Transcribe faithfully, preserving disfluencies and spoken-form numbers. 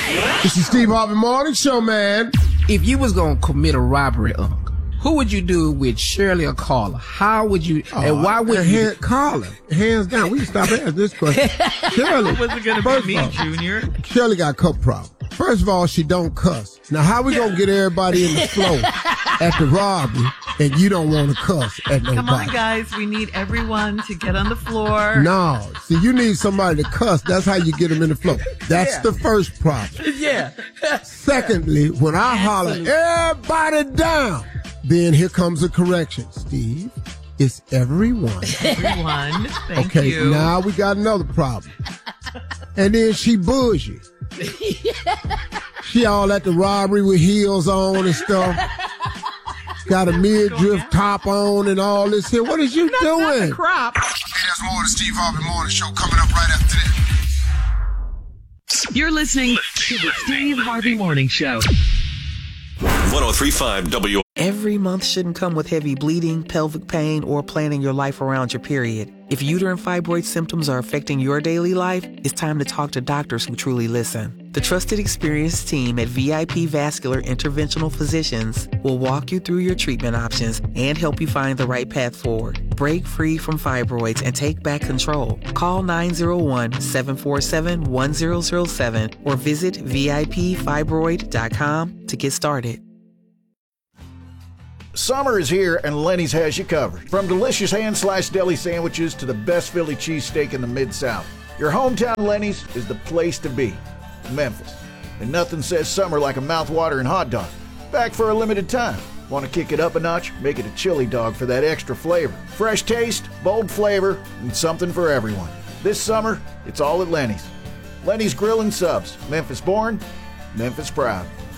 It's the Steve Harvey Morning Show, man. If you was gonna commit a robbery, Uncle, who would you do it with, Shirley or Carla? How would you, oh, and why would you? Hand, Carla, hands down. We can stop asking this question. Shirley. Was it going to be me, Junior? Shirley got a couple problems. First of all, she don't cuss. Now, how we gonna get everybody in the flow at the robbery and you don't want to cuss at nobody? Come on, guys. We need everyone to get on the floor. No. See, you need somebody to cuss. That's how you get them in the flow. That's yeah. the first problem. Yeah. Secondly, when I Absolutely. holler, everybody down, then here comes a correction. Steve, it's everyone. Everyone. Thank okay, you. now we got another problem. And then she bougie. She all at the robbery with heels on and stuff. Got a midriff top on and all this here. What is you not, doing? Not the crop. Hey, there's more of the Steve Harvey Morning Show coming up right after this. You're listening to the Steve Harvey Morning Show. one oh three point five W. Every month shouldn't come with heavy bleeding, pelvic pain, or planning your life around your period. If uterine fibroid symptoms are affecting your daily life, it's time to talk to doctors who truly listen. The trusted, experienced team at V I P Vascular Interventional Physicians will walk you through your treatment options and help you find the right path forward. Break free from fibroids and take back control. Call nine oh one, seven four seven, one oh oh seven or visit V I P fibroid dot com to get started. Summer is here and Lenny's has you covered. From delicious hand-sliced deli sandwiches to the best Philly cheesesteak in the Mid-South, your hometown Lenny's is the place to be. Memphis. And nothing says summer like a mouth-watering hot dog. Back for a limited time. Want to kick it up a notch? Make it a chili dog for that extra flavor. Fresh taste, bold flavor, and something for everyone. This summer, it's all at Lenny's. Lenny's Grill and Subs. Memphis born, Memphis proud.